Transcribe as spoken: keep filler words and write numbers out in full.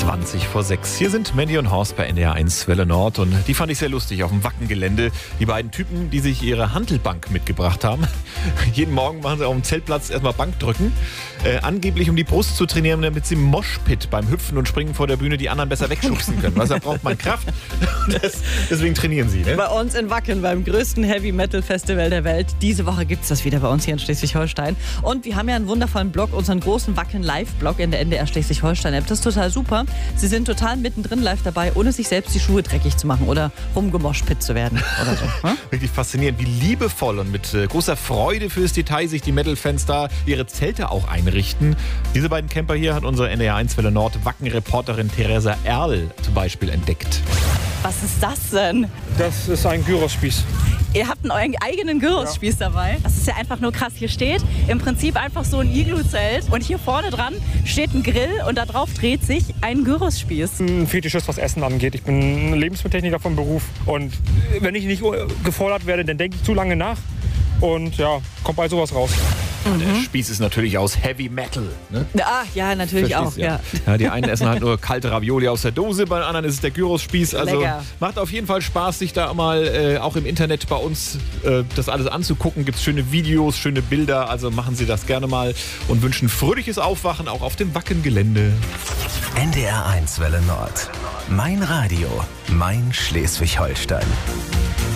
zwanzig vor sechs. Hier sind Mandy und Horst bei N D R eins Welle Nord und die fand ich sehr lustig auf dem Wackengelände. Die beiden Typen, die sich ihre Hantelbank mitgebracht haben. Jeden Morgen machen sie auf dem Zeltplatz erstmal Bankdrücken. Äh, angeblich um die Brust zu trainieren, damit sie im Moshpit beim Hüpfen und Springen vor der Bühne die anderen besser wegschubsen können. Was, da braucht man Kraft. Das, deswegen trainieren sie. Ne? Bei uns in Wacken, beim größten Heavy-Metal-Festival der Welt. Diese Woche gibt es das wieder bei uns hier in Schleswig-Holstein. Und wir haben ja einen wundervollen Blog, unseren großen Wacken-Live-Blog in der N D R Schleswig-Holstein-App. Das ist total super. Sie sind total mittendrin live dabei, ohne sich selbst die Schuhe dreckig zu machen oder rumgemoshpit zu werden oder so. Hm? Wirklich faszinierend, wie liebevoll und mit äh, großer Freude fürs Detail sich die Metal-Fans da ihre Zelte auch einrichten. Diese beiden Camper hier hat unsere N D R eins Welle Nord Wacken-Reporterin Theresa Erl zum Beispiel entdeckt. Was ist das denn? Das ist ein Gyrospieß. Ihr habt einen eigenen Gyrospieß ja. dabei. Das ist ja einfach nur krass. Hier steht im Prinzip einfach so ein Iglu-Zelt und hier vorne dran steht ein Grill und da drauf dreht sich ein Gyrospieß. Ein Fetischist, was Essen angeht. Ich bin Lebensmittelltechniker vom Beruf und wenn ich nicht gefordert werde, dann denke ich zu lange nach und ja, kommt bei sowas raus. Mhm. Der Spieß ist natürlich aus Heavy Metal. Ne? Ah, ja, natürlich Verstehst, auch. Ja. Ja. Ja, die einen essen halt nur kalte Ravioli aus der Dose, bei den anderen ist es der Gyrospieß. Also Lecker. Macht auf jeden Fall Spaß, sich da mal äh, auch im Internet bei uns äh, das alles anzugucken. Gibt es schöne Videos, schöne Bilder. Also machen Sie das gerne mal und wünschen fröhliches Aufwachen auch auf dem Wackengelände. N D R eins Welle Nord. Mein Radio, mein Schleswig-Holstein.